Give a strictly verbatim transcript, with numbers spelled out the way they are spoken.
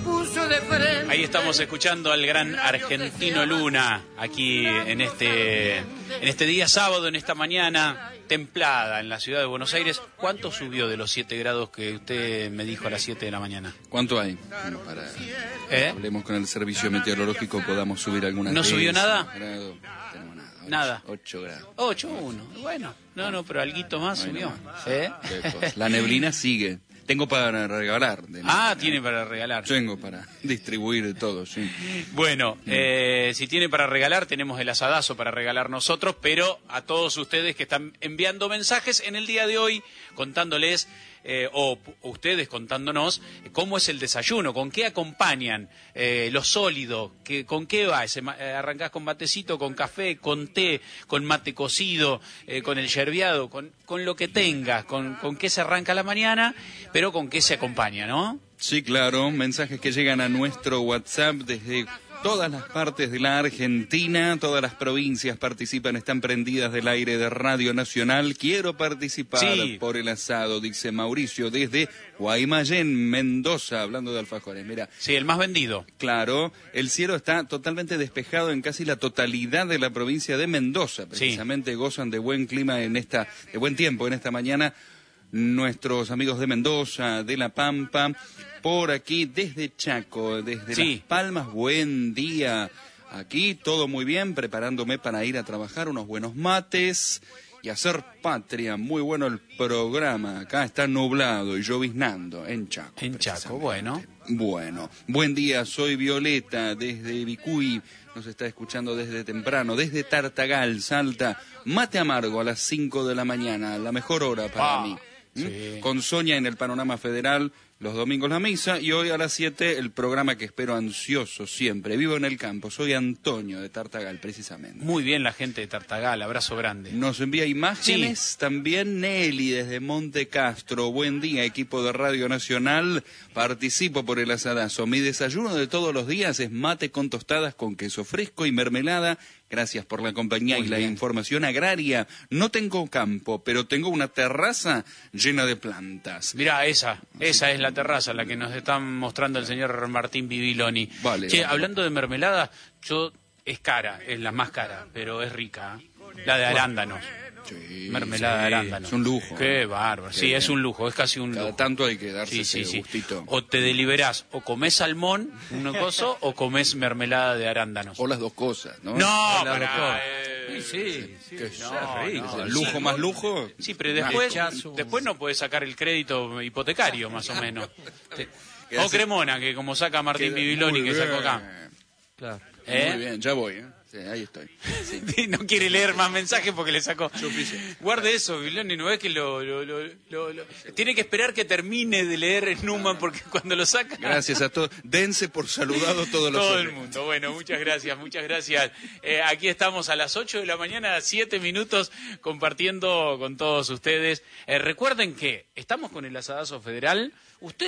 puso de frente. Ahí estamos escuchando al gran Argentino Luna, aquí en este, en este día sábado, en esta mañana templada en la ciudad de Buenos Aires. ¿Cuánto subió de los siete grados que usted me dijo a las siete de la mañana? ¿Cuánto hay? Bueno, para ¿Eh? hablemos con el servicio meteorológico, podamos subir algunas. ¿No subió nada? Grado, tenemos nada. Ocho, Nada. ocho grados. ocho uno. Bueno, no, no, pero alguito más Ay, subió. no más. ¿Eh? La neblina sigue. Tengo para regalar. De Ah, neblina. tiene para regalar. Tengo para distribuir todo, sí. Bueno, eh, si tiene para regalar, tenemos el asadazo para regalar nosotros, pero a todos ustedes que están enviando mensajes en el día de hoy, contándoles, eh, o ustedes contándonos, cómo es el desayuno, con qué acompañan, eh, lo sólido, que, con qué va, ese, eh, arrancás con matecito, con café, con té, con mate cocido, eh, con el yerbiado, con, con lo que tengas, con, con qué se arranca la mañana, pero con qué se acompaña, ¿no? Sí, claro, mensajes que llegan a nuestro WhatsApp desde todas las partes de la Argentina, todas las provincias participan, están prendidas del aire de Radio Nacional. Quiero participar Sí. por el asado, dice Mauricio, desde Guaymallén, Mendoza, hablando de alfajores. Mira, Sí, el más vendido. claro, el cielo está totalmente despejado en casi la totalidad de la provincia de Mendoza. Precisamente gozan de buen clima en esta, de buen tiempo en esta mañana. Nuestros amigos de Mendoza, de La Pampa, por aquí desde Chaco, desde Sí. Las Palmas, buen día. Aquí todo muy bien, preparándome para ir a trabajar, unos buenos mates y hacer patria. Muy bueno el programa. Acá está nublado y lloviznando en Chaco. En Chaco, bueno. Bueno, buen día, soy Violeta desde Vicuy, nos está escuchando desde temprano, desde Tartagal, Salta, mate amargo a las cinco de la mañana, la mejor hora para Ah, mí. ¿Mm? sí. Con Sonia en el Panorama Federal, los domingos la misa y hoy a las siete el programa que espero ansioso siempre. Vivo en el campo, soy Antonio de Tartagal precisamente. Muy bien la gente de Tartagal, abrazo grande. Nos envía imágenes también Nelly desde Monte Castro. Buen día, equipo de Radio Nacional. Participo por el asadazo. Mi desayuno de todos los días es mate con tostadas con queso fresco y mermelada. Gracias por la compañía Muy y la bien. información agraria. No tengo campo, pero tengo una terraza llena de plantas. Mirá, esa, esa es la terraza, la que nos está mostrando el señor Martín Bibiloni. Vale, Che, vale. hablando de mermelada, yo es cara, es la más cara, pero es rica. ¿Eh? La de arándanos. Sí, Mermelada sí, de arándanos. es un lujo. Qué bárbaro. Qué Sí, bien. es un lujo, es casi un Cada lujo. tanto hay que darse Sí, ese sí, sí. gustito. O te deliberás, o comés salmón, un coso, o comés mermelada de arándanos. O las dos cosas, ¿no? No, O la pará, doctora. eh, Sí, sí, Que no, sea rico. no, lujo sí. más lujo. Sí, pero después, Rechazo. después no podés sacar el crédito hipotecario, más o menos. Te- Queda O así- Cremona, que como saca Martín Queda Bibiloni, muy que sacó bien. acá. Claro. ¿Eh? Muy bien, ya voy, ¿eh? Sí, ahí estoy. Sí. No quiere leer más mensajes porque le sacó. Yo oficio. Guarde eso, Bibiloni, no es que lo, lo, lo, lo- lo- Tiene que esperar que termine de leer Newman porque cuando lo saca... Gracias a todos. Dense por saludado todos los Todo el oyentes. mundo. Bueno, muchas gracias, muchas gracias. Eh, aquí estamos a las ocho de la mañana, siete minutos, compartiendo con todos ustedes. Eh, recuerden que estamos con el asadazo federal. Usted